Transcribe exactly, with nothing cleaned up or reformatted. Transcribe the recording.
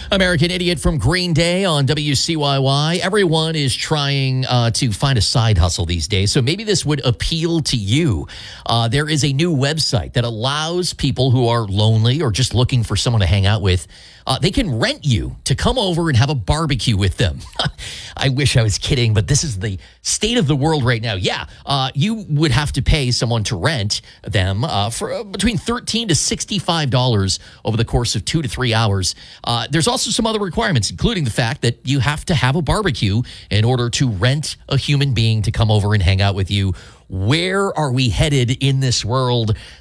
American Idiot from Green Day on W C Y Y. Everyone is trying uh, to find a side hustle these days, so maybe this would appeal to you. Uh, there is a new website that allows people who are lonely or just looking for someone to hang out with, uh, they can rent you to come over and have a barbecue with them. I wish I was kidding, but this is the state of the world right now. Yeah, uh, you would have to pay someone to rent them uh, for uh, between thirteen to sixty-five dollars over the course of two to three hours. Uh, there's also some other requirements, including the fact that you have to have a barbecue in order to rent a human being to come over and hang out with you. Where are we headed in this world?